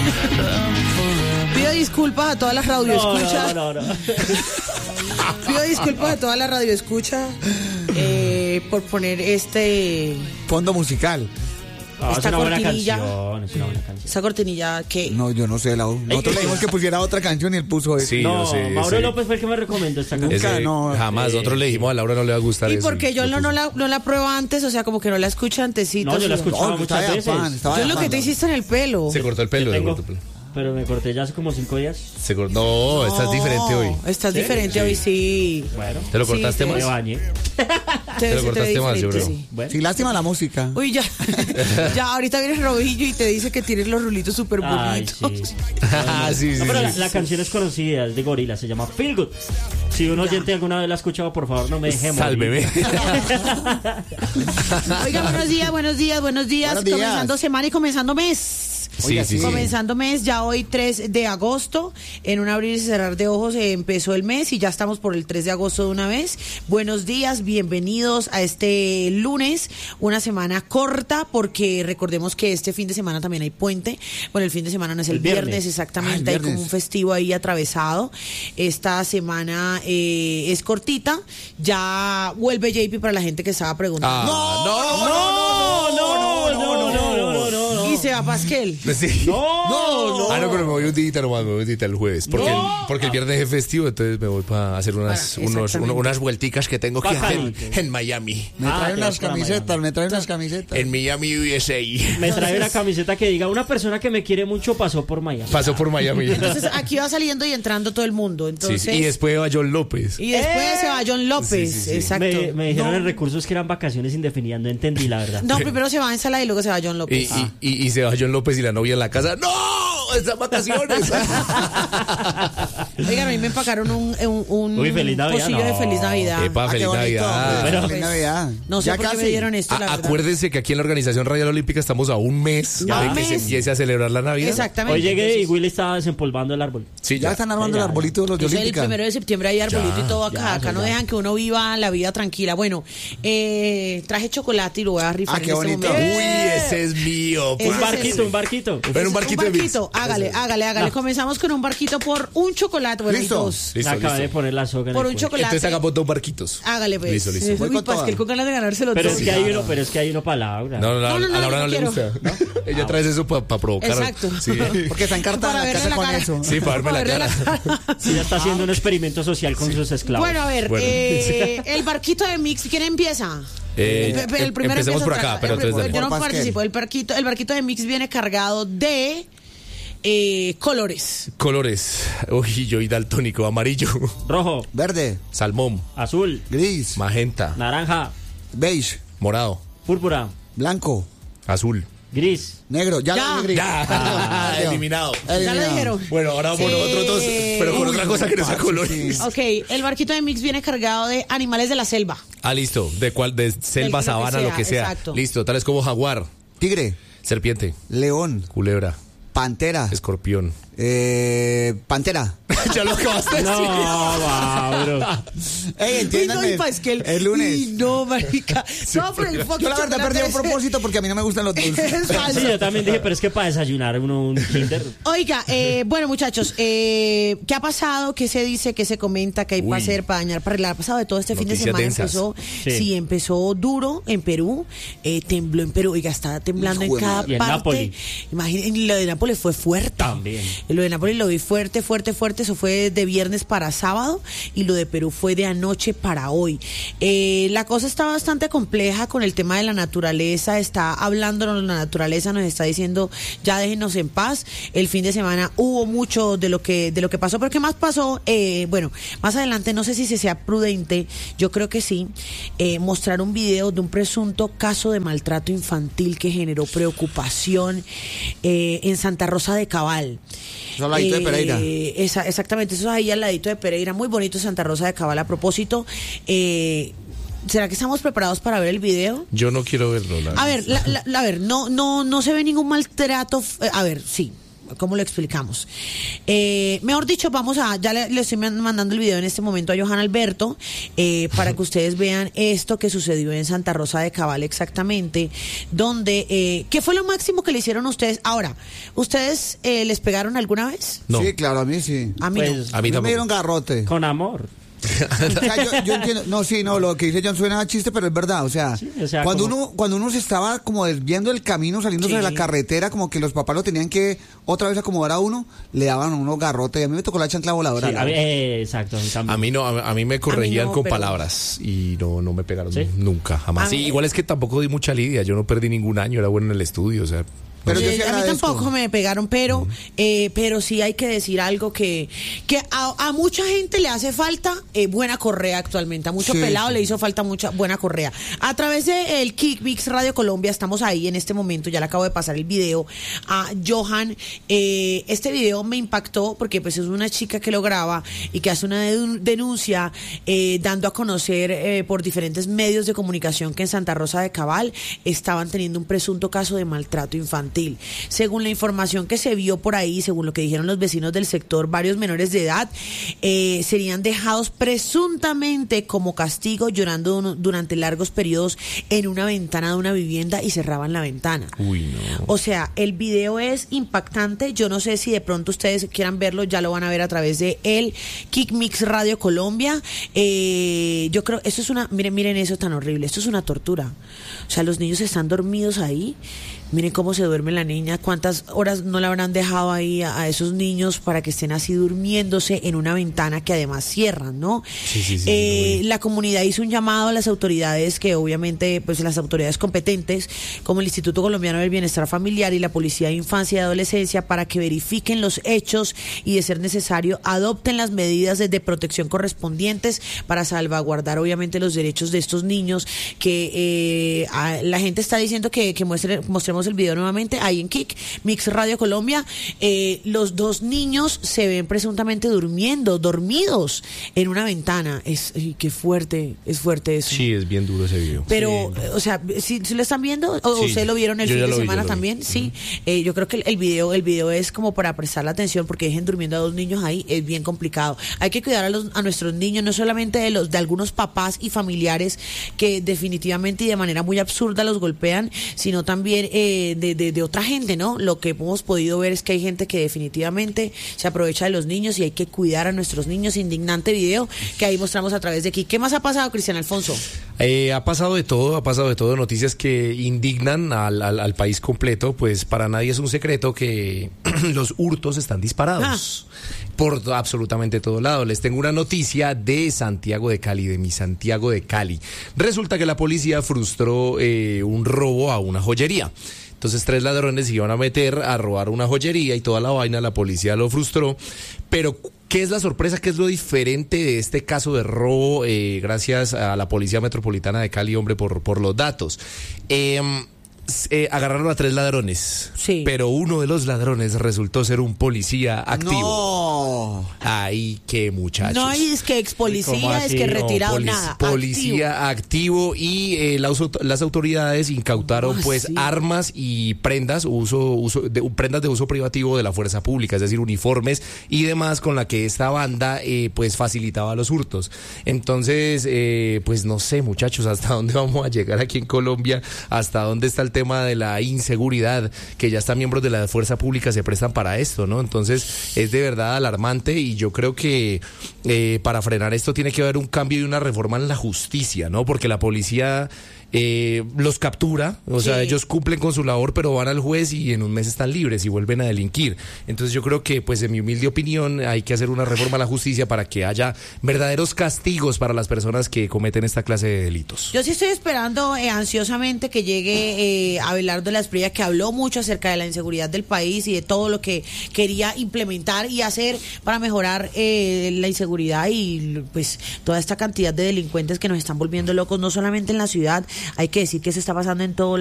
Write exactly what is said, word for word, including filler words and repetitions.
Pido disculpas a todas las radioescuchas. No, no, no, no. Pido disculpas a toda la radioescucha eh, por poner este Fondo musical. No, es esta una buena cortinilla. canción, es una buena canción. esa cortinilla que No, yo no sé. La, nosotros le dijimos que pusiera otra canción y él puso eso. Sí, No, yo sé, Mauro ese- López fue el que me recomendó esta canción. Nunca, ese- no. Jamás. Nosotros le dijimos a Laura no le va a gustar y eso. porque yo no, no la no la pruebo antes, o sea, como que no la escucho antesito. No, yo la sino- escuchaba No, estaba muchas de veces. afán, estaba Yo de lo que afán. te hiciste en el pelo. Se cortó el pelo, se Tengo- cortó el pelo. Pero me corté ya hace como cinco días. Se cortó- No, estás diferente hoy. Estás ¿Sí? diferente Sí. hoy, sí. Bueno, ¿Te lo Sí, cortaste te- me más? bañé. Te, lo se te ve cortaste más, yo diferente, creo. sí. Bueno. Sí, lástima la música. Uy, ya, ya, ahorita viene Robinho y te dice que tienes los rulitos súper Ay, bonitos. sí. Ah, sí, sí, No, pero la, sí. la canción es conocida, es de Gorila, se llama Feel Good. Si un oyente alguna vez la ha escuchado, por favor, no me deje morir. Sálveme. Oiga, buenos días, buenos días, buenos días. Buenos días. Comenzando semana y comenzando mes. Sí, Oiga, sí, sí. sí. Comenzando mes, ya hoy tres de agosto, en un abrir y cerrar de ojos eh, empezó el mes y ya estamos por el tres de agosto de una vez. Buenos días, bienvenidos a este lunes, una semana corta porque recordemos que este fin de semana también hay puente. Bueno, el fin de semana no es el, El viernes, viernes. exactamente, Ah, el hay viernes. como un festivo ahí atravesado. Esta semana eh, es cortita, ya vuelve J P para la gente que estaba preguntando. Ah, no, no, No, no, no, no, no, no, no, no. Y se va Pasquel. Sí. No, no. Ah, no, pero me voy un día nomás, me voy un día el jueves. Porque, No. el, porque el viernes es festivo, entonces me voy para hacer unas, Ah, unos, exactamente. uno- unas vuelticas que tengo que Bacano. hacer en Miami. Me Ah, trae te unas vas para camisetas, Miami. me trae unas camisetas. En Miami, U S A. Me trae una camiseta que diga, una persona que me quiere mucho pasó por Miami. Pasó por Miami. Entonces aquí va saliendo y entrando todo el mundo. Sí, Entonces, sí, y después va John López. y después ¡Eh! se va John López. Sí, sí, sí. Exacto. Me, me dijeron no, en recursos que eran vacaciones indefinidas, no entendí la verdad. no, primero se va Ensalada y luego se va John Y, López. y, y, y se va John López y la novia en la casa. ¡No! ¡Esas vacaciones! Oigan, a mí me empacaron un, un, un Uy, feliz Navidad, pocillo de no. Feliz Navidad. Epa, Ah, qué feliz bonito. Navidad. Pero- Feliz Navidad. No sé Ya por qué casi. me dieron esto, la A- verdad. acuérdense que aquí en la Organización Radial Olímpica estamos a un mes Ya. de Un que se mes. empiece a celebrar la Navidad. Exactamente. Hoy llegué y Entonces, Willy estaba desempolvando el árbol. Sí, Ya están armando Ya, el ya. arbolito de los de eso es el Olímpica. primero de septiembre hay arbolito Ya, y todo acá. ya, acá eso no ya. dejan que uno viva la vida tranquila. Bueno, eh, traje chocolate y lo voy a rifar Ah, en qué este bonito. momento. Uy, ese es mío. Ese Un es barquito, el- un barquito. Pero un barquito de Mix. Hágale, hágale, hágale. No. Comenzamos con un barquito por un chocolate. Bueno, hay Listo. dos. Listo, Acabé listo. de poner la soga en Por el un cuello. chocolate. Entonces hagamos dos barquitos. Hágale, pues. Listo, listo. Eh, Voy Uy, con toda. Pasquel con ganas de ganarse los Pero dos. es que hay uno, pero es que hay uno para Laura. No, no, no, No, no, no, a Laura yo no, no le quiero. gusta. ¿no? Ella trae eso para provocar. Exacto. Sí, Porque está encartada Para en la verle casa la con cara. eso. sí, para verme la Para verle cara. la cara. Sí, ya está haciendo un experimento social con sus esclavos. Bueno, a ver, Bueno. eh, el barquito de Mix, ¿quién empieza? Eh, Pe- pe- em- empecemos empieza por otra acá, cosa. pero El- entonces dale. yo no Por Pasquel. participo. El barquito, el barquito de Mix viene cargado de eh, colores. Colores. Uy, yo y daltónico. Amarillo. Rojo, Verde, Salmón. azul, gris, Magenta. naranja, beige, Morado. púrpura, blanco, Azul. gris. negro. Ya, Ya. lo dije gris. Ya. Ah, Eliminado. Ya lo eliminado. dijeron. Bueno, ahora vamos Sí. otros dos, pero con Uy, otra cosa que no sea parce, colores. sí. Ok, el barquito de Mix viene cargado de animales de la selva. Ah, listo. ¿De cuál? De selva, Del- lo que sabana, sea, lo que sea. exacto. Listo. Tales como jaguar, Tigre, serpiente, león, culebra, pantera, escorpión. eh, pantera. Ya lo acabaste de No, decir. Mauro. Ey, Uy, no, entiéndanme. y Pasquel. El lunes. Uy, no, marica. No, pero el fucking Yo la verdad chocolate perdí un ese- propósito porque a mí no me gustan los dulces. Es falso. Sí, yo también dije, pero es que para desayunar uno un Kinder. Oiga, eh, bueno, muchachos, eh, ¿qué ha pasado? ¿Qué se dice? ¿Qué se comenta? ¿Qué hay para Uy. hacer, para dañar, para arreglar? Ha pasado de todo este fin de Noticias semana. densas. Empezó, Sí. sí. empezó duro en Perú, eh, tembló en Perú. Oiga, está temblando Hijo en de cada madre. Y en parte. Nápoli. Imaginen, lo de Nápoles fue fuerte. También. Lo de Nápoles lo vi fuerte, fuerte, fuerte. Eso fue de viernes para sábado y lo de Perú fue de anoche para hoy. Eh, la cosa está bastante compleja con el tema de la naturaleza. Está hablándonos la naturaleza, nos está diciendo ya déjenos en paz. El fin de semana hubo mucho de lo que de lo que pasó, pero ¿qué más pasó? Eh, bueno, más adelante no sé si se sea prudente, yo creo que sí, eh, mostrar un video de un presunto caso de maltrato infantil que generó preocupación eh, en Santa Rosa de Cabal. Eso al ladito de Pereira. Esa, exactamente, eso es ahí al ladito de Pereira, muy bonito Santa Rosa de Cabal. A propósito, eh, ¿será que estamos preparados para ver el video? Yo no quiero verlo. la A verdad. ver, la, la- la- a ver, no, no, no se ve ningún maltrato. eh, A ver, sí. ¿cómo lo explicamos? Eh, mejor dicho, vamos a, ya le, le estoy mandando el video en este momento a Johan Alberto, eh, para que ustedes vean esto que sucedió en Santa Rosa de Cabal exactamente, donde, eh, ¿qué fue lo máximo que le hicieron a ustedes? Ahora, ¿ustedes eh, les pegaron alguna vez? No. Sí, claro, a mí sí. A mí Pues, no. A mí me tampoco. dieron garrote. Con amor. O sea, yo, yo entiendo, no, sí, no, lo que dice John suena a chiste, pero es verdad, o sea, Sí, o sea, cuando como- uno cuando uno se estaba como desviando del camino, saliéndose Sí. de la carretera, como que los papás lo tenían que otra vez acomodar a uno, le daban a uno garrote, y a mí me tocó la chancla voladora. Sí, la a mí- verdad. eh, exacto, a mí también. A mí no, a, a mí me corregían no, con pero- palabras y no, no me pegaron ¿Sí? nunca, jamás. A Sí, mí- igual es que tampoco di mucha lidia, yo no perdí ningún año, era bueno en el estudio, o sea. Pero yo Eh, sí a mí agradezco. tampoco me pegaron, pero eh, pero sí hay que decir algo que que a, a mucha gente le hace falta eh, buena correa actualmente. A mucho Sí, pelado sí. le hizo falta mucha buena correa. A través de el Kick Mix Radio Colombia estamos ahí en este momento. Ya le acabo de pasar el video a Johan. Eh, este video me impactó porque pues es una chica que lo graba y que hace una denun- denuncia eh, dando a conocer eh, por diferentes medios de comunicación que en Santa Rosa de Cabal estaban teniendo un presunto caso de maltrato infantil. Según la información que se vio por ahí, según lo que dijeron los vecinos del sector, varios menores de edad eh, serían dejados presuntamente como castigo llorando uno- durante largos periodos en una ventana de una vivienda y cerraban la ventana. Uy, no. O sea, el video es impactante. Yo no sé si de pronto ustedes quieran verlo, ya lo van a ver a través de el Kick Mix Radio Colombia. Eh, yo creo, esto es una, miren, miren eso tan horrible, esto es una tortura. O sea, los niños están dormidos ahí. Miren cómo se duerme la niña, cuántas horas no le habrán dejado ahí a, a esos niños para que estén así durmiéndose en una ventana que además cierran, ¿no? Sí, sí, sí, Eh, uy. la comunidad hizo un llamado a las autoridades que obviamente, pues las autoridades competentes, como el Instituto Colombiano del Bienestar Familiar y la Policía de Infancia y Adolescencia, para que verifiquen los hechos y, de ser necesario, adopten las medidas de, de protección correspondientes para salvaguardar obviamente los derechos de estos niños que eh, a- la gente está diciendo que, que muestre, mostremos el video nuevamente ahí en Kick Mix Radio Colombia. Eh, los dos niños se ven presuntamente durmiendo, dormidos en una ventana. Es, ay, qué fuerte, es fuerte eso. Sí, es bien duro ese video. Pero, eh, o sea, ¿sí, sí lo están viendo? ¿O Sí, ustedes lo vieron el yo fin ya de lo vi, semana yo lo vi. también? Sí. Eh, yo creo que el, el video el video es como para prestar la atención, porque dejen durmiendo a dos niños ahí, es bien complicado. Hay que cuidar a, los, a nuestros niños, no solamente de los de algunos papás y familiares que definitivamente y de manera muy absurda los golpean, sino también eh, de, de, de otra gente, ¿no? Lo que hemos podido ver es que hay gente que definitivamente se aprovecha de los niños y hay que cuidar a nuestros niños. Indignante video que ahí mostramos a través de aquí. ¿Qué más ha pasado, Cristian Alfonso? Eh, ha pasado de todo, ha pasado de todo, noticias que indignan al, al, al país completo, pues para nadie es un secreto que los hurtos están disparados por to- absolutamente todo lado. Les tengo una noticia de Santiago de Cali, de mi Santiago de Cali. Resulta que la policía frustró eh, un robo a una joyería. Entonces tres ladrones se iban a meter a robar una joyería y toda la vaina, la policía lo frustró. Pero, ¿qué es la sorpresa? ¿Qué es lo diferente de este caso de robo? Eh, gracias a la Policía Metropolitana de Cali, hombre, por, por los datos. Eh, eh, agarraron a tres ladrones, Sí. pero uno de los ladrones resultó ser un policía activo. No. Ay, qué muchachos. No hay es que ex ¿Cómo policía, es así? que No, retirado, Polic- nada. Policía activo, y eh, las, auto- las autoridades incautaron ¿Cómo pues así? armas y prendas uso, uso de, prendas de uso privativo de la fuerza pública, es decir, uniformes y demás con la que esta banda eh, pues facilitaba los hurtos. Entonces, eh, pues no sé, muchachos, hasta dónde vamos a llegar aquí en Colombia, hasta dónde está el tema de la inseguridad, que ya hasta miembros de la fuerza pública se prestan para esto, ¿no? Entonces, es de verdad alarmante, y yo creo que eh, para frenar esto tiene que haber un cambio y una reforma en la justicia, ¿no? Porque la policía eh, los captura, o sea, Sí. ellos cumplen con su labor, pero van al juez y en un mes están libres y vuelven a delinquir. Entonces yo creo que, pues en mi humilde opinión, hay que hacer una reforma a la justicia para que haya verdaderos castigos para las personas que cometen esta clase de delitos. Yo sí estoy esperando eh, ansiosamente que llegue eh, Abelardo de la Espriella, que habló mucho acerca de la inseguridad del país y de todo lo que quería implementar y hacer para mejorar eh, la inseguridad y pues toda esta cantidad de delincuentes que nos están volviendo locos, no solamente en la ciudad. Hay que decir que eso está pasando en todo